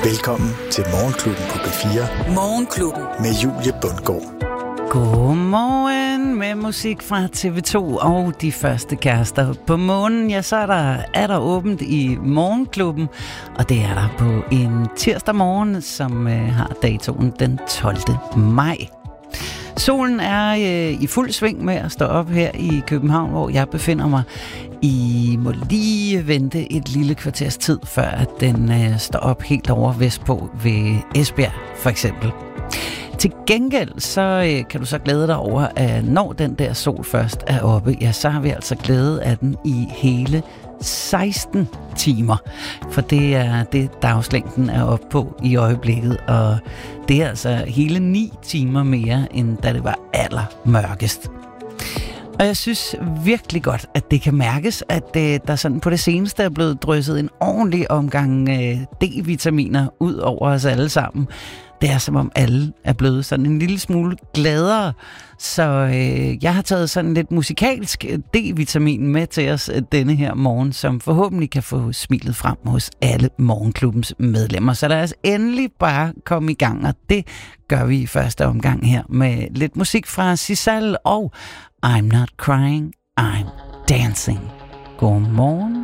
Velkommen til Morgenklubben på P4. Morgenklubben med Julie Bundgaard. Godmorgen med musik fra TV2 og De Første Kærester. På månen, ja, så er der åbent i Morgenklubben, og det er der på en tirsdag morgen, som har datoen den 12. maj. Solen er i fuld sving med at stå op her i København, hvor jeg befinder mig. I må lige vente et lille kvarters tid, før at den står op helt over vestpå ved Esbjerg for eksempel. Til gengæld så kan du så glæde dig over, at når den der sol først er oppe, ja, så har vi altså glæde af den i hele 16 timer. For det er det, dagslængden er oppe på i øjeblikket, og det er altså hele 9 timer mere, end da det var allermørkest. Og jeg synes virkelig godt, at det kan mærkes, at der sådan på det seneste er blevet drysset en ordentlig omgang D-vitaminer ud over os alle sammen. Det er som om alle er blevet sådan en lille smule gladere. Så jeg har taget sådan lidt musikalsk D-vitamin med til os denne her morgen, som forhåbentlig kan få smilet frem hos alle Morgenklubbens medlemmer. Så lad os endelig bare komme i gang, og det gør vi i første omgang her med lidt musik fra Sisal og I'm Not Crying, I'm Dancing. Godmorgen.